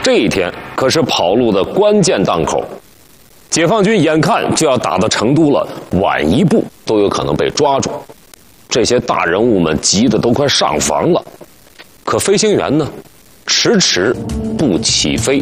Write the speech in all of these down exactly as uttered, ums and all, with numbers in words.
这一天可是跑路的关键档口，解放军眼看就要打到成都了，晚一步都有可能被抓住。这些大人物们急得都快上房了，可飞行员呢，迟迟不起飞。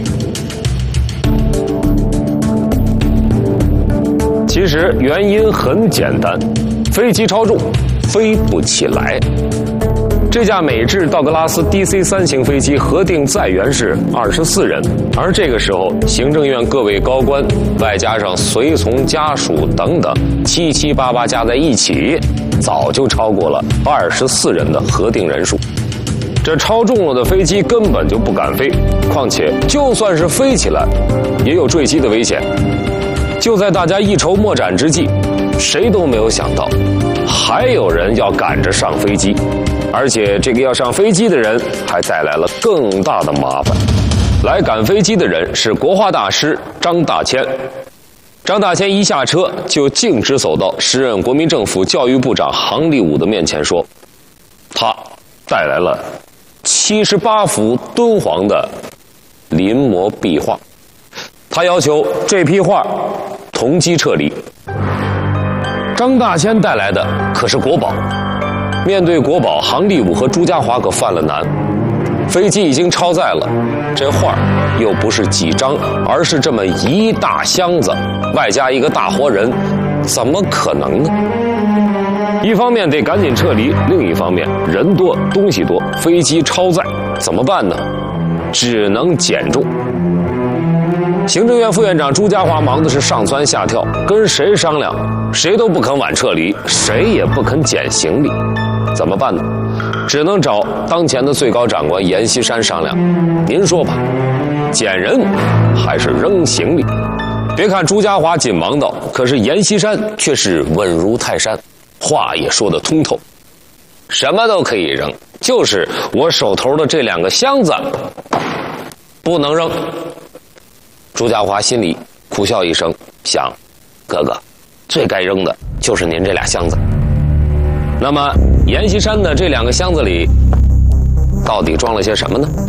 其实原因很简单，飞机超重，飞不起来。这架美制道格拉斯 D C 三 型飞机核定载员是二十四人，而这个时候行政院各位高官，外加上随从家属等等，七七八八加在一起，早就超过了二十四人的核定人数。这超重了的飞机根本就不敢飞，况且就算是飞起来，也有坠机的危险。就在大家一筹莫展之际，谁都没有想到，还有人要赶着上飞机，而且这个要上飞机的人还带来了更大的麻烦。来赶飞机的人是国画大师张大千。张大千一下车就径直走到时任国民政府教育部长杭立武的面前说，他带来了七十八幅敦煌的临摹壁画，他要求这批画同机撤离。张大千带来的可是国宝，面对国宝，杭立武和朱家骅可犯了难。飞机已经超载了，这画又不是几张，而是这么一大箱子，外加一个大活人，怎么可能呢？一方面得赶紧撤离，另一方面人多东西多，飞机超载，怎么办呢？只能减重。行政院副院长朱家骅忙的是上蹿下跳，跟谁商量，谁都不肯晚撤离，谁也不肯减行李，怎么办呢？只能找当前的最高长官阎锡山商量。您说吧，减人还是扔行李？别看朱家骅紧忙道，可是阎锡山却是稳如泰山，话也说得通透。什么都可以扔，就是我手头的这两个箱子不能扔。朱家骅心里苦笑一声，想，哥哥，最该扔的就是您这俩箱子。那么阎锡山的这两个箱子里到底装了些什么呢？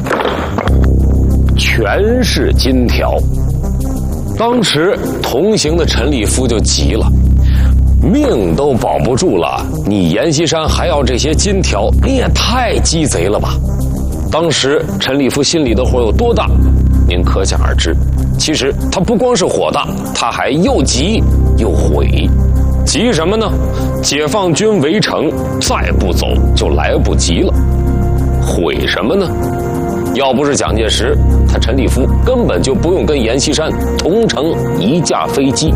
全是金条。当时同行的陈立夫就急了，命都保不住了，你阎锡山还要这些金条，你也太鸡贼了吧。当时陈立夫心里的火有多大，您可想而知。其实他不光是火大，他还又急又悔。急什么呢？解放军围城，再不走就来不及了。悔什么呢？要不是蒋介石，他陈立夫根本就不用跟阎锡山同乘一架飞机。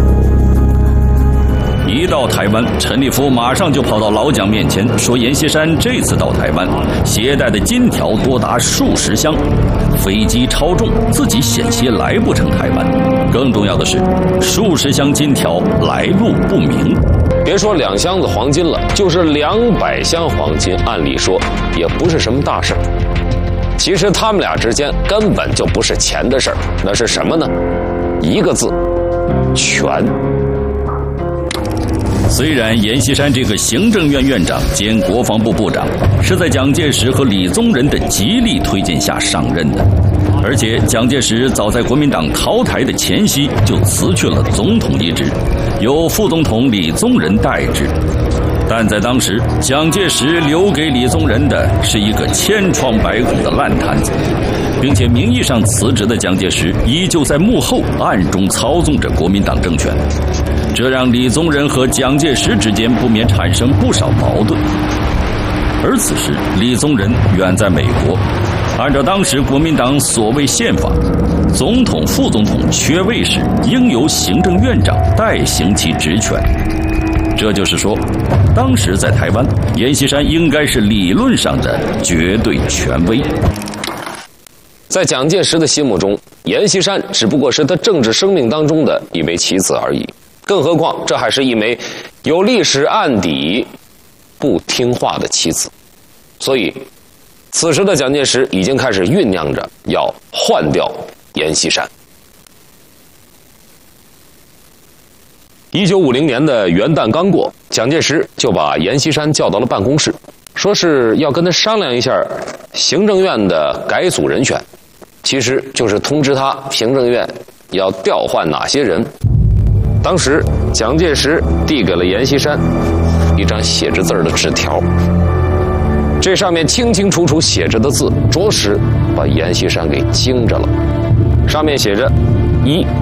一到台湾，陈立夫马上就跑到老蒋面前说，阎锡山这次到台湾携带的金条多达数十箱，飞机超重，自己险些来不成台湾。更重要的是，数十箱金条来路不明。 别说两箱子黄金了，就是两百箱黄金，按理说也不是什么大事。其实他们俩之间根本就不是钱的事儿，那是什么呢？一个字，权。 虽然阎锡山这个行政院院长兼国防部部长是在蒋介石和李宗仁的极力推荐下上任的，而且蒋介石早在国民党逃台的前夕就辞去了总统一职，由副总统李宗仁代之。但在当时，蒋介石留给李宗仁的是一个千疮百孔的烂摊子，并且名义上辞职的蒋介石依旧在幕后暗中操纵着国民党政权，这让李宗仁和蒋介石之间不免产生不少矛盾。而此时李宗仁远在美国，按照当时国民党所谓宪法，总统副总统缺位时应由行政院长代行其职权。这就是说，当时在台湾，阎锡山应该是理论上的绝对权威。 在蒋介石的心目中，阎锡山只不过是他政治生命当中的一枚棋子而已，更何况这还是一枚有历史案底、不听话的棋子。所以此时的蒋介石已经开始酝酿着要换掉阎锡山。一九五零年的元旦刚过，蒋介石就把阎锡山叫到了办公室，说是要跟他商量一下行政院的改组人选。其其实就是通知他行政院要调换哪些人。当时蒋介石递给了阎锡山一张写着字儿的纸条，这上面清清楚楚写着的字，着实把阎锡山给惊着了。上面写着：一、